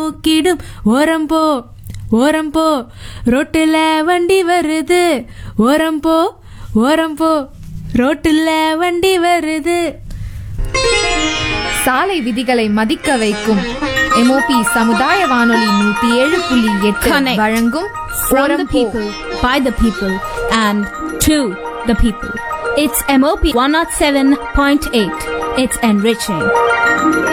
மூக்கிடும் ஓரம் போ ஓரம் போ ரோட்டுல வண்டி வருது ஓரம் போ ஓரம் போ ரோட்டுல வண்டி வருது. சாலை விதிகளை மதிக்க வைக்கும் MOP சமுதாய வானொலி 107.8 வழங்கும் From the people, by the people, and to the people. It's MOP 107.8. It's enriching.